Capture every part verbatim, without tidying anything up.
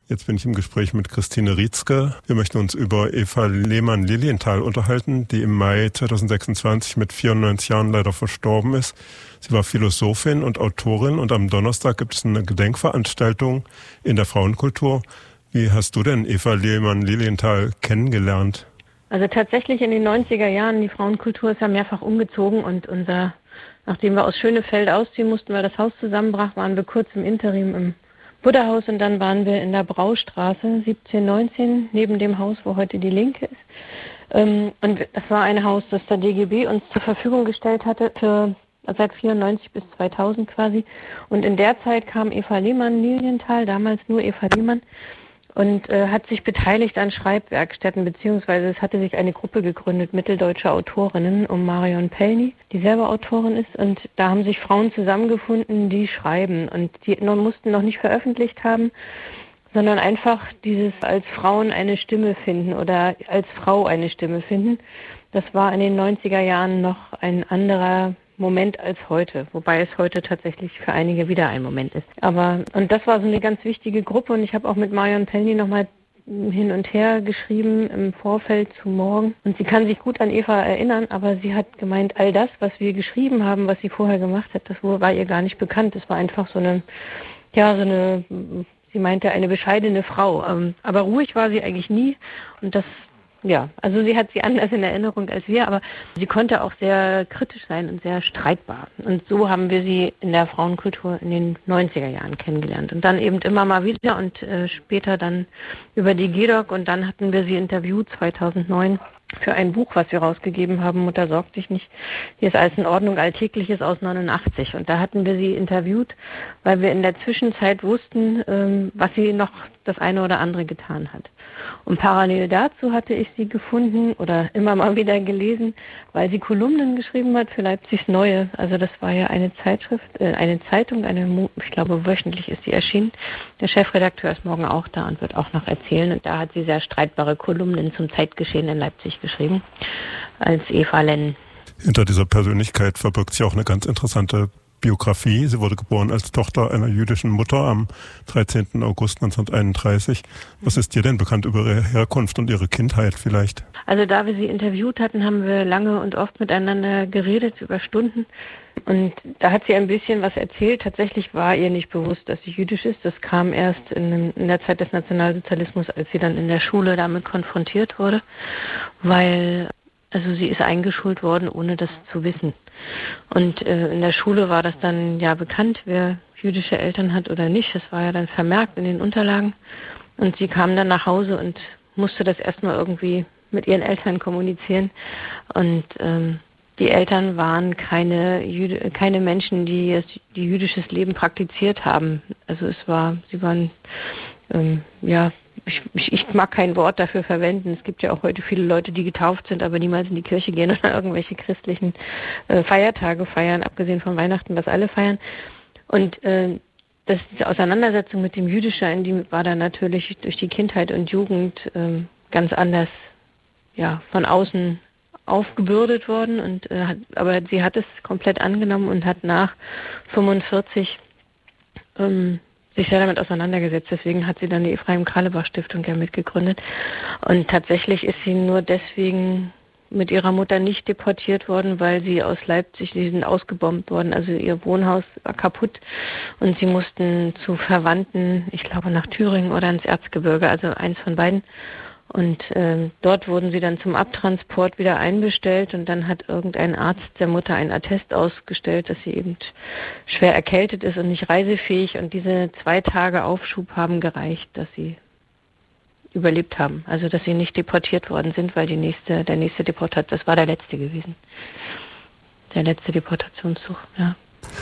Jetzt bin ich im Gespräch mit Christine Rietzke. Wir möchten uns über Eva Lehmann-Lilienthal unterhalten, die im Mai zweitausendsechsundzwanzig mit vierundneunzig Jahren leider verstorben ist. Sie war Philosophin und Autorin und am Donnerstag gibt es eine Gedenkveranstaltung in der Frauenkultur. Wie hast du denn Eva Lehmann-Lilienthal kennengelernt? Also tatsächlich in den neunziger Jahren, die Frauenkultur ist ja mehrfach umgezogen und unser, nachdem wir aus Schönefeld ausziehen mussten, weil das Haus zusammenbrach, waren wir kurz im Interim im Buddhahaus und dann waren wir in der Braustraße siebzehn neunzehn, neben dem Haus, wo heute die Linke ist. Und das war ein Haus, das der D G B uns zur Verfügung gestellt hatte für seit vierundneunzig bis zweitausend quasi. Und in der Zeit kam Eva Lehmann-Lilienthal, damals nur Eva Lehmann, und äh, hat sich beteiligt an Schreibwerkstätten, beziehungsweise es hatte sich eine Gruppe gegründet, mitteldeutsche Autorinnen, um Marion Pellny, die selber Autorin ist. Und da haben sich Frauen zusammengefunden, die schreiben. Und die noch, mussten noch nicht veröffentlicht haben, sondern einfach dieses als Frauen eine Stimme finden oder als Frau eine Stimme finden. Das war in den neunziger Jahren noch ein anderer Moment als heute, wobei es heute tatsächlich für einige wieder ein Moment ist. Aber und das war so eine ganz wichtige Gruppe und ich habe auch mit Marion Pellny nochmal hin und her geschrieben im Vorfeld zu morgen. Und sie kann sich gut an Eva erinnern, aber sie hat gemeint, all das, was wir geschrieben haben, was sie vorher gemacht hat, das war ihr gar nicht bekannt. Das war einfach so eine, ja, so eine, sie meinte, eine bescheidene Frau. Aber ruhig war sie eigentlich nie und das Ja, also sie hat sie anders in Erinnerung als wir, aber sie konnte auch sehr kritisch sein und sehr streitbar. Und so haben wir sie in der Frauenkultur in den neunziger Jahren kennengelernt. Und dann eben immer mal wieder und äh, später dann über die G E D O C. Und dann hatten wir sie interviewt zweitausendneun für ein Buch, was wir rausgegeben haben, Mutter sorgt dich nicht. Hier ist alles in Ordnung, Alltägliches aus neunundachtzig. Und da hatten wir sie interviewt, weil wir in der Zwischenzeit wussten, ähm, was sie noch das eine oder andere getan hat. Und parallel dazu hatte ich sie gefunden oder immer mal wieder gelesen, weil sie Kolumnen geschrieben hat für Leipzigs Neue. Also das war ja eine Zeitschrift, äh, eine Zeitung, eine, ich glaube wöchentlich ist sie erschienen. Der Chefredakteur ist morgen auch da und wird auch noch erzählen. Und da hat sie sehr streitbare Kolumnen zum Zeitgeschehen in Leipzig geschrieben, als Eva Lenn. Hinter dieser Persönlichkeit verbirgt sich auch eine ganz interessante Biografie. Sie wurde geboren als Tochter einer jüdischen Mutter am dreizehnten August neunzehnhunderteinunddreißig. Was ist dir denn bekannt über ihre Herkunft und ihre Kindheit vielleicht? Also da wir sie interviewt hatten, haben wir lange und oft miteinander geredet, über Stunden. Und da hat sie ein bisschen was erzählt. Tatsächlich war ihr nicht bewusst, dass sie jüdisch ist. Das kam erst in, in der Zeit des Nationalsozialismus, als sie dann in der Schule damit konfrontiert wurde, weil also sie ist eingeschult worden, ohne das zu wissen. Und äh, in der Schule war das dann ja bekannt, wer jüdische Eltern hat oder nicht. Das war ja dann vermerkt in den Unterlagen. Und sie kam dann nach Hause und musste das erstmal irgendwie mit ihren Eltern kommunizieren. Und ähm, die Eltern waren keine Jüde, keine Menschen, die, die jüdisches Leben praktiziert haben. Also es war, sie waren ähm, ja Ich, ich, ich mag kein Wort dafür verwenden. Es gibt ja auch heute viele Leute, die getauft sind, aber niemals in die Kirche gehen oder irgendwelche christlichen äh, Feiertage feiern, abgesehen von Weihnachten, was alle feiern. Und äh, das, diese Auseinandersetzung mit dem Jüdischsein, die war dann natürlich durch die Kindheit und Jugend äh, ganz anders, ja, von außen aufgebürdet worden. Und äh, hat, aber sie hat es komplett angenommen und hat nach fünfundvierzig ähm, sich sehr damit auseinandergesetzt. Deswegen hat sie dann die Ephraim-Karlebach-Stiftung ja mitgegründet. Und tatsächlich ist sie nur deswegen mit ihrer Mutter nicht deportiert worden, weil sie aus Leipzig, sie sind ausgebombt worden. Also ihr Wohnhaus war kaputt und sie mussten zu Verwandten, ich glaube nach Thüringen oder ins Erzgebirge, also eins von beiden. Und äh, dort wurden sie dann zum Abtransport wieder einbestellt und dann hat irgendein Arzt der Mutter ein Attest ausgestellt, dass sie eben schwer erkältet ist und nicht reisefähig. Und diese zwei Tage Aufschub haben gereicht, dass sie überlebt haben. Also dass sie nicht deportiert worden sind, weil die nächste, der nächste Deportation, das war der letzte gewesen. Der letzte Deportationszug, ja.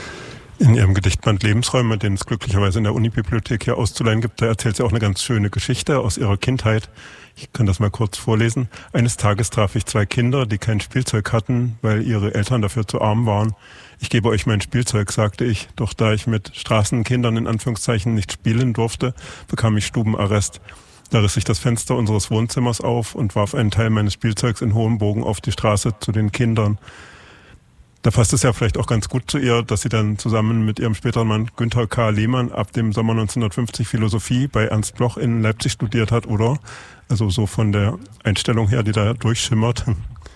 In ihrem Gedichtband Lebensräume, den es glücklicherweise in der Unibibliothek hier auszuleihen gibt, da erzählt sie auch eine ganz schöne Geschichte aus ihrer Kindheit. Ich kann das mal kurz vorlesen. Eines Tages traf ich zwei Kinder, die kein Spielzeug hatten, weil ihre Eltern dafür zu arm waren. Ich gebe euch mein Spielzeug, sagte ich, doch da ich mit Straßenkindern in Anführungszeichen nicht spielen durfte, bekam ich Stubenarrest. Da riss ich das Fenster unseres Wohnzimmers auf und warf einen Teil meines Spielzeugs in hohem Bogen auf die Straße zu den Kindern. Da passt es ja vielleicht auch ganz gut zu ihr, dass sie dann zusammen mit ihrem späteren Mann Günther K. Lehmann ab dem Sommer neunzehnhundertfünfzig Philosophie bei Ernst Bloch in Leipzig studiert hat, oder? Also so von der Einstellung her, die da durchschimmert.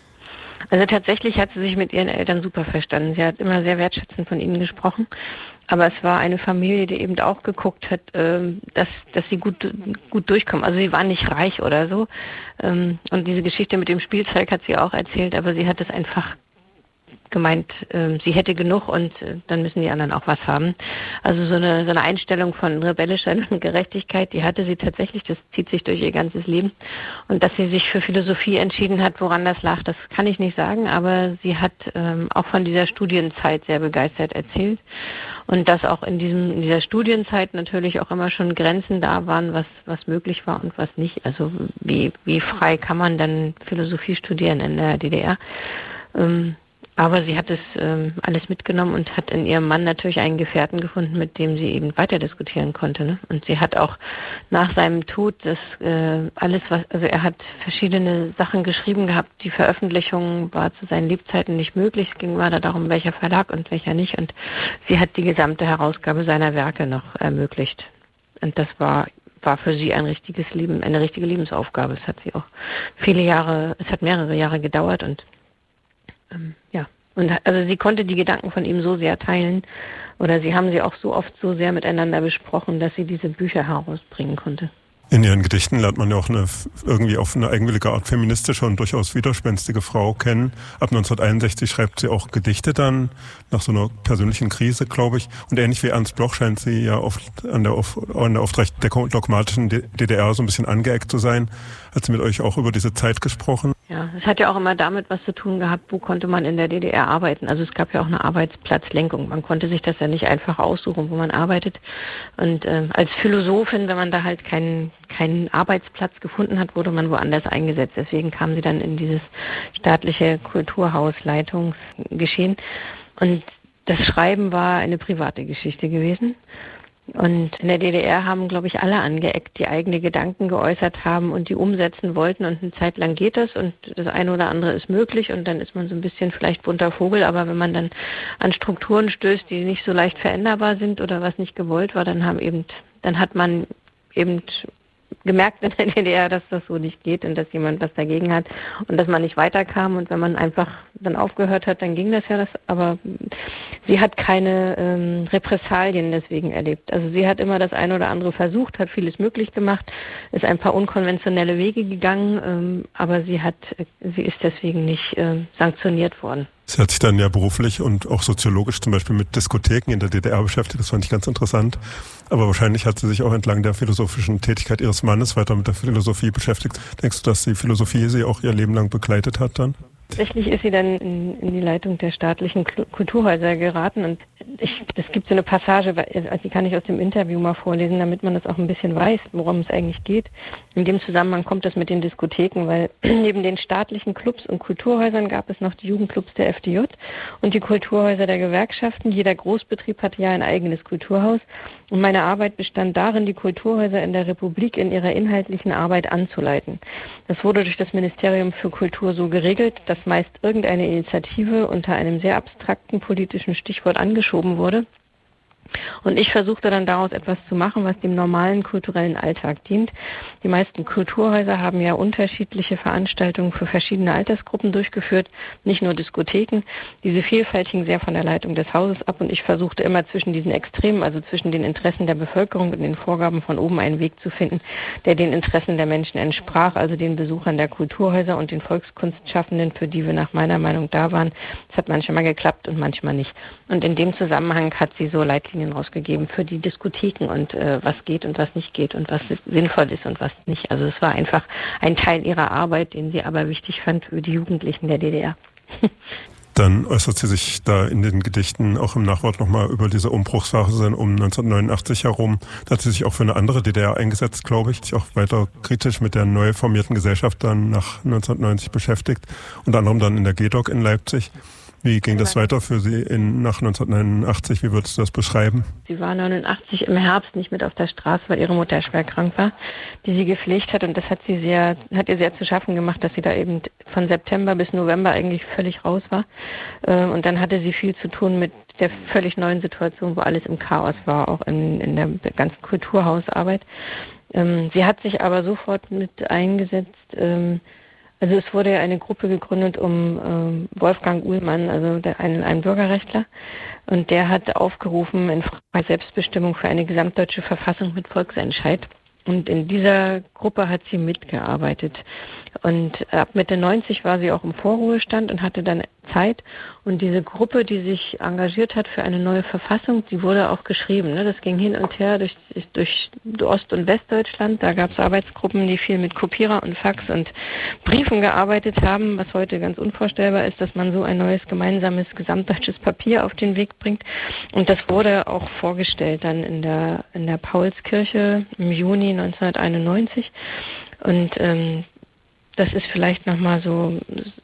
Also tatsächlich hat sie sich mit ihren Eltern super verstanden. Sie hat immer sehr wertschätzend von ihnen gesprochen. Aber es war eine Familie, die eben auch geguckt hat, dass, dass sie gut, gut durchkommen. Also sie waren nicht reich oder so. Und diese Geschichte mit dem Spielzeug hat sie auch erzählt, aber sie hat es einfach gemeint, äh, sie hätte genug und äh, dann müssen die anderen auch was haben. Also so eine, so eine Einstellung von rebellischer Gerechtigkeit, die hatte sie tatsächlich, das zieht sich durch ihr ganzes Leben. Und dass sie sich für Philosophie entschieden hat, woran das lag, das kann ich nicht sagen, aber sie hat ähm, auch von dieser Studienzeit sehr begeistert erzählt. Und dass auch in diesem, in dieser Studienzeit natürlich auch immer schon Grenzen da waren, was, was möglich war und was nicht. Also wie, wie frei kann man dann Philosophie studieren in der D D R? Ähm, Aber sie hat es ähm, alles mitgenommen und hat in ihrem Mann natürlich einen Gefährten gefunden, mit dem sie eben weiter diskutieren konnte. Ne? Und sie hat auch nach seinem Tod das äh, alles, was, also er hat verschiedene Sachen geschrieben gehabt. Die Veröffentlichung war zu seinen Lebzeiten nicht möglich. Es ging weiter darum, welcher Verlag und welcher nicht. Und sie hat die gesamte Herausgabe seiner Werke noch ermöglicht. Und das war war für sie ein richtiges Leben, eine richtige Lebensaufgabe. Es hat sie auch viele Jahre, es hat mehrere Jahre gedauert und Ähm, ja, und also sie konnte die Gedanken von ihm so sehr teilen oder sie haben sie auch so oft so sehr miteinander besprochen, dass sie diese Bücher herausbringen konnte. In ihren Gedichten lernt man ja auch eine irgendwie auf eine eigenwillige Art feministische und durchaus widerspenstige Frau kennen. Ab neunzehnhunderteinundsechzig schreibt sie auch Gedichte dann, nach so einer persönlichen Krise, glaube ich. Und ähnlich wie Ernst Bloch scheint sie ja oft an der, an der oft recht dogmatischen D D R so ein bisschen angeeckt zu sein. Hat sie mit euch auch über diese Zeit gesprochen? Ja, es hat ja auch immer damit was zu tun gehabt, wo konnte man in der D D R arbeiten. Also es gab ja auch eine Arbeitsplatzlenkung. Man konnte sich das ja nicht einfach aussuchen, wo man arbeitet. Und äh, als Philosophin, wenn man da halt keinen keinen Arbeitsplatz gefunden hat, wurde man woanders eingesetzt. Deswegen kam sie dann in dieses staatliche Kulturhausleitungsgeschehen. Und das Schreiben war eine private Geschichte gewesen. Und in der D D R haben, glaube ich, alle angeeckt, die eigene Gedanken geäußert haben und die umsetzen wollten. Und eine Zeit lang geht das und das eine oder andere ist möglich und dann ist man so ein bisschen vielleicht bunter Vogel. Aber wenn man dann an Strukturen stößt, die nicht so leicht veränderbar sind oder was nicht gewollt war, dann haben eben, dann hat man eben gemerkt in der D D R, dass das so nicht geht und dass jemand was dagegen hat und dass man nicht weiterkam. Und wenn man einfach dann aufgehört hat, dann ging das ja. Das, aber sie hat keine ähm, Repressalien deswegen erlebt. Also sie hat immer das eine oder andere versucht, hat vieles möglich gemacht, ist ein paar unkonventionelle Wege gegangen, ähm, aber sie hat, sie ist deswegen nicht äh, sanktioniert worden. Sie hat sich dann ja beruflich und auch soziologisch zum Beispiel mit Diskotheken in der D D R beschäftigt. Das fand ich ganz interessant. Aber wahrscheinlich hat sie sich auch entlang der philosophischen Tätigkeit ihres Mannes weiter mit der Philosophie beschäftigt. Denkst du, dass die Philosophie sie auch ihr Leben lang begleitet hat dann? Tatsächlich ist sie dann in, in die Leitung der staatlichen Kulturhäuser geraten und ich, es gibt so eine Passage, also die kann ich aus dem Interview mal vorlesen, damit man das auch ein bisschen weiß, worum es eigentlich geht. In dem Zusammenhang kommt das mit den Diskotheken, weil neben den staatlichen Clubs und Kulturhäusern gab es noch die Jugendclubs der F D J und die Kulturhäuser der Gewerkschaften. Jeder Großbetrieb hatte ja ein eigenes Kulturhaus und meine Arbeit bestand darin, die Kulturhäuser in der Republik in ihrer inhaltlichen Arbeit anzuleiten. Das wurde durch das Ministerium für Kultur so geregelt, dass meist irgendeine Initiative unter einem sehr abstrakten politischen Stichwort angeschoben wurde. Und ich versuchte dann daraus etwas zu machen, was dem normalen kulturellen Alltag dient. Die meisten Kulturhäuser haben ja unterschiedliche Veranstaltungen für verschiedene Altersgruppen durchgeführt, nicht nur Diskotheken. Diese Vielfalt hing sehr von der Leitung des Hauses ab und ich versuchte immer zwischen diesen Extremen, also zwischen den Interessen der Bevölkerung und den Vorgaben von oben einen Weg zu finden, der den Interessen der Menschen entsprach, also den Besuchern der Kulturhäuser und den Volkskunstschaffenden, für die wir nach meiner Meinung da waren. Das hat manchmal geklappt und manchmal nicht. Und in dem Zusammenhang hat sie so Leitlinien rausgegeben für die Diskotheken und äh, was geht und was nicht geht und was sinnvoll ist und was nicht. Also es war einfach ein Teil ihrer Arbeit, den sie aber wichtig fand für die Jugendlichen der D D R. Dann äußert sie sich da in den Gedichten auch im Nachwort nochmal über diese Umbruchsphase um neunzehnhundertneunundachtzig herum. Da hat sie sich auch für eine andere D D R eingesetzt, glaube ich, sich auch weiter kritisch mit der neu formierten Gesellschaft dann nach neunzehnhundertneunzig beschäftigt, unter anderem dann in der G D O C in Leipzig. Wie ging das weiter für Sie in, nach neunzehnhundertneunundachtzig? Wie würdest du das beschreiben? Sie war neunundachtzig im Herbst nicht mit auf der Straße, weil ihre Mutter schwer krank war, die sie gepflegt hat. Und das hat sie sehr, hat ihr sehr zu schaffen gemacht, dass sie da eben von September bis November eigentlich völlig raus war. Und dann hatte sie viel zu tun mit der völlig neuen Situation, wo alles im Chaos war, auch in, in der ganzen Kulturhausarbeit. Sie hat sich aber sofort mit eingesetzt. Also es wurde ja eine Gruppe gegründet um ähm, Wolfgang Uhlmann, also der, ein, ein Bürgerrechtler, und der hat aufgerufen in freier Selbstbestimmung für eine gesamtdeutsche Verfassung mit Volksentscheid. Und in dieser Gruppe hat sie mitgearbeitet. Und ab Mitte neunzig war sie auch im Vorruhestand und hatte dann Zeit. Und diese Gruppe, die sich engagiert hat für eine neue Verfassung, die wurde auch geschrieben. Ne? Das ging hin und her durch, durch Ost- und Westdeutschland. Da gab es Arbeitsgruppen, die viel mit Kopierer und Fax und Briefen gearbeitet haben, was heute ganz unvorstellbar ist, dass man so ein neues gemeinsames gesamtdeutsches Papier auf den Weg bringt. Und das wurde auch vorgestellt dann in der, in der Paulskirche im Juni neunzehnhunderteinundneunzig. Und ähm, das ist vielleicht nochmal so,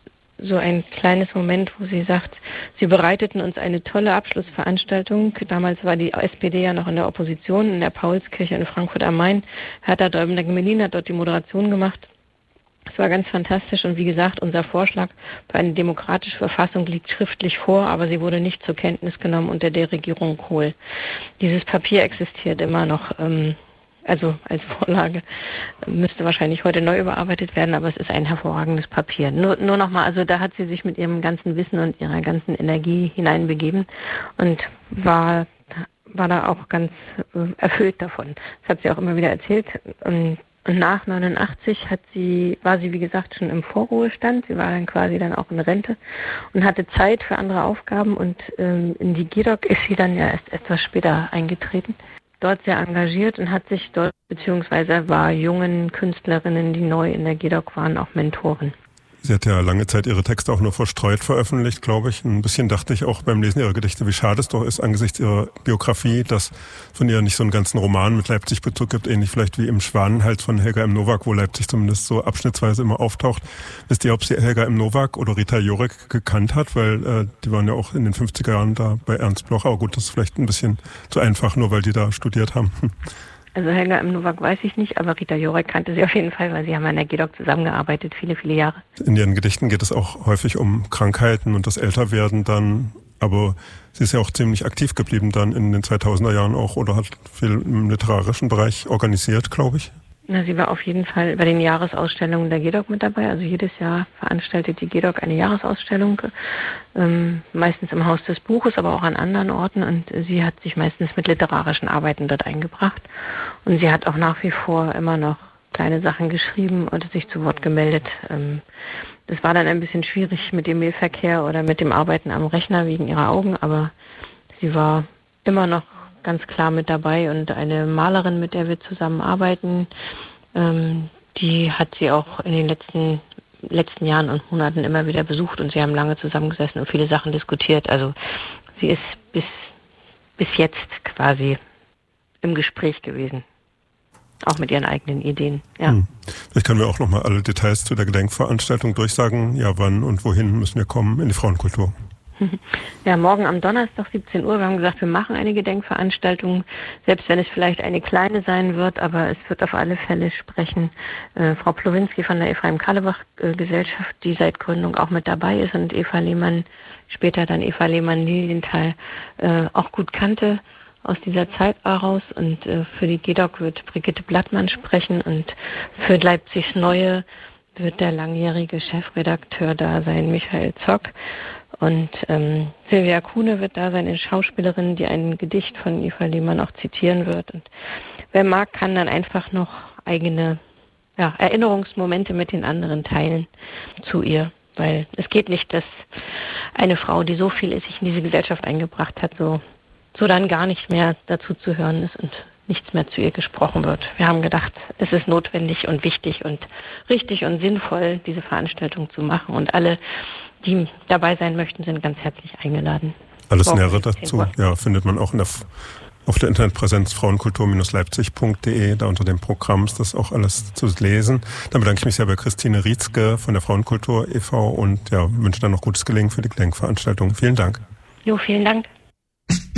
so ein kleines Moment, wo sie sagt, sie bereiteten uns eine tolle Abschlussveranstaltung. Damals war die S P D ja noch in der Opposition in der Paulskirche in Frankfurt am Main. Hertha Däuben-Melin hat dort die Moderation gemacht. Es war ganz fantastisch und wie gesagt, unser Vorschlag für eine demokratische Verfassung liegt schriftlich vor, aber sie wurde nicht zur Kenntnis genommen unter der Regierung Kohl. Dieses Papier existiert immer noch, ähm, also als Vorlage, müsste wahrscheinlich heute neu überarbeitet werden, aber es ist ein hervorragendes Papier. Nur, nur nochmal, also da hat sie sich mit ihrem ganzen Wissen und ihrer ganzen Energie hineinbegeben und war, war da auch ganz erfüllt davon. Das hat sie auch immer wieder erzählt. Und Und nach neunundachtzig hat sie, war sie, wie gesagt, schon im Vorruhestand. Sie war dann quasi dann auch in Rente und hatte Zeit für andere Aufgaben. Und ähm, in die G E D O C ist sie dann ja erst etwas später eingetreten. Dort sehr engagiert und hat sich dort, beziehungsweise war jungen Künstlerinnen, die neu in der G E D O C waren, auch Mentoren. Sie hat ja lange Zeit ihre Texte auch nur verstreut veröffentlicht, glaube ich. Ein bisschen dachte ich auch beim Lesen ihrer Gedichte, wie schade es doch ist angesichts ihrer Biografie, dass von ihr nicht so einen ganzen Roman mit Leipzig-Bezug gibt, ähnlich vielleicht wie im Schwanenhals von Helga M. Nowak, wo Leipzig zumindest so abschnittsweise immer auftaucht. Wisst ihr, ob sie Helga M. Nowak oder Rita Jorek gekannt hat? Weil äh, die waren ja auch in den fünfziger Jahren da bei Ernst Bloch. Aber gut, das ist vielleicht ein bisschen zu einfach, nur weil die da studiert haben. Also Helga M. Nowak weiß ich nicht, aber Rita Jorek kannte sie auf jeden Fall, weil sie haben in der G E D O C zusammengearbeitet, viele, viele Jahre. In ihren Gedichten geht es auch häufig um Krankheiten und das Älterwerden dann, aber sie ist ja auch ziemlich aktiv geblieben dann in den zweitausender Jahren auch oder hat viel im literarischen Bereich organisiert, glaube ich. Na, sie war auf jeden Fall bei den Jahresausstellungen der G E D O C mit dabei. Also jedes Jahr veranstaltet die G E D O C eine Jahresausstellung, ähm, meistens im Haus des Buches, aber auch an anderen Orten. Und sie hat sich meistens mit literarischen Arbeiten dort eingebracht. Und sie hat auch nach wie vor immer noch kleine Sachen geschrieben oder sich zu Wort gemeldet. Ähm, das war dann ein bisschen schwierig mit dem Mailverkehr oder mit dem Arbeiten am Rechner wegen ihrer Augen, aber sie war immer noch ganz klar mit dabei und eine Malerin, mit der wir zusammenarbeiten, ähm, die hat sie auch in den letzten letzten Jahren und Monaten immer wieder besucht und sie haben lange zusammengesessen und viele Sachen diskutiert. Also sie ist bis bis jetzt quasi im Gespräch gewesen, auch mit ihren eigenen Ideen. Ja. Hm. Vielleicht können wir auch nochmal alle Details zu der Gedenkveranstaltung durchsagen. Ja, wann und wohin müssen wir kommen in die Frauenkultur? Ja, morgen am Donnerstag siebzehn Uhr. Wir haben gesagt, wir machen eine Gedenkveranstaltung, selbst wenn es vielleicht eine kleine sein wird, aber es wird auf alle Fälle sprechen äh, Frau Plowinski von der Ephraim-Karlebach-Gesellschaft, die seit Gründung auch mit dabei ist und Eva Lehmann, später dann Eva Lehmann-Lilienthal, äh, auch gut kannte aus dieser Zeit heraus. Und äh, für die G E D O C wird Brigitte Blattmann sprechen und für Leipzigs Neue wird der langjährige Chefredakteur da sein, Michael Zock. Und ähm, Silvia Kuhne wird da sein, eine Schauspielerin, die ein Gedicht von Eva Lehmann auch zitieren wird. Und wer mag, kann dann einfach noch eigene ja, Erinnerungsmomente mit den anderen teilen zu ihr. Weil es geht nicht, dass eine Frau, die so viel sich in diese Gesellschaft eingebracht hat, so, so dann gar nicht mehr dazu zu hören ist und nichts mehr zu ihr gesprochen wird. Wir haben gedacht, es ist notwendig und wichtig und richtig und sinnvoll, diese Veranstaltung zu machen. Und alle, die dabei sein möchten, sind ganz herzlich eingeladen. Alles Nähere dazu, ja, findet man auch in der auf der Internetpräsenz frauenkultur Leipzig punkt de, da unter dem Programm ist das auch alles zu lesen. Dann bedanke ich mich sehr bei Christine Rietzke von der Frauenkultur e V und ja, wünsche dann noch gutes Gelingen für die Gedenkveranstaltung. Vielen Dank. Jo, vielen Dank.